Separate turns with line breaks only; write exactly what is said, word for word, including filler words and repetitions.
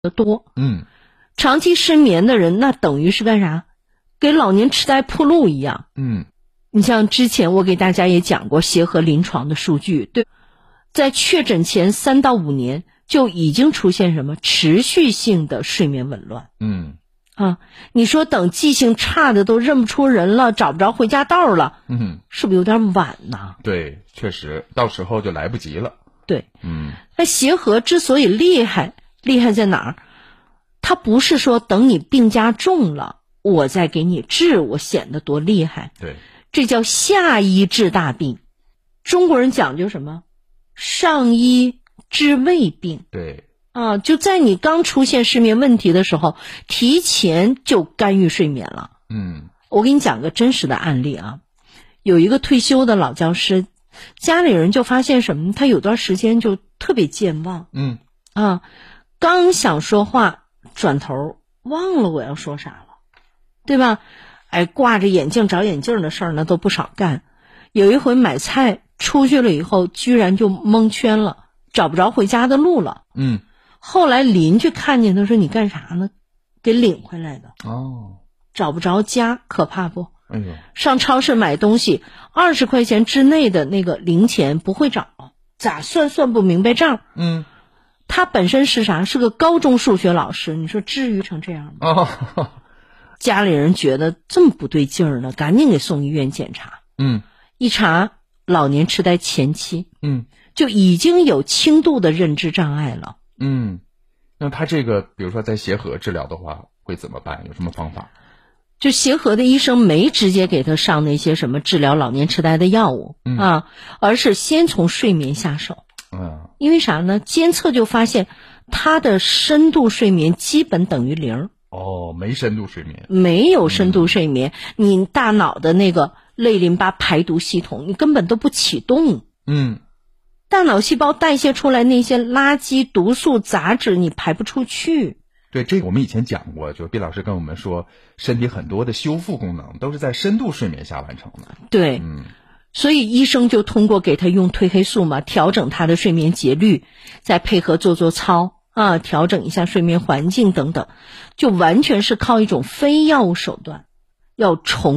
的多。
嗯，
长期失眠的人，那等于是干啥？给老年痴呆铺路一样。
嗯，
你像之前我给大家也讲过协和临床的数据，对，在确诊前三到五年就已经出现什么持续性的睡眠紊乱。
嗯，
啊，你说等记性差的都认不出人了，找不着回家道了，
嗯，
是不是有点晚呢？
对，确实，到时候就来不及了。
对，
嗯，
那协和之所以厉害，厉害在哪儿？它不是说等你病加重了，我再给你治，我显得多厉害。
对，
这叫下医治大病。中国人讲究什么？上医治未病。
对，
啊，就在你刚出现失眠问题的时候，提前就干预睡眠了。
嗯，
我给你讲个真实的案例啊，有一个退休的老教师，家里人就发现什么？他有段时间就特别健忘。
嗯，
啊，刚想说话，转头忘了我要说啥了，对吧？哎，挂着眼镜找眼镜的事儿呢都不少干。有一回买菜出去了以后，居然就蒙圈了，找不着回家的路了。
嗯，
后来邻居看见他说：“你干啥呢？”给领回来的。
哦，
找不着家，可怕不？
哎呦，
上超市买东西，二十块钱之内的那个零钱不会找，咋算算不明白账。
嗯，
他本身是啥？是个高中数学老师，你说至于成这样吗？
哦，
家里人觉得这么不对劲儿呢，赶紧给送医院检查。
嗯，
一查，老年痴呆前期，
嗯，
就已经有轻度的认知障碍了。
嗯，那他这个，比如说在协和治疗的话，会怎么办？有什么方法？
就协和的医生没直接给他上那些什么治疗老年痴呆的药物、
嗯、
啊，而是先从睡眠下手。
嗯，
因为啥呢？监测就发现他的深度睡眠基本等于零。
哦，没深度睡眠，
没有深度睡眠，嗯、你大脑的那个类淋巴排毒系统，你根本都不启动。
嗯，
大脑细胞代谢出来那些垃圾、毒素、杂质，你排不出去。
对，这个我们以前讲过，就毕老师跟我们说，身体很多的修复功能都是在深度睡眠下完成的。
对，
嗯，
所以医生就通过给他用褪黑素嘛，调整他的睡眠节律，再配合做做操啊，调整一下睡眠环境等等，就完全是靠一种非药物手段，要重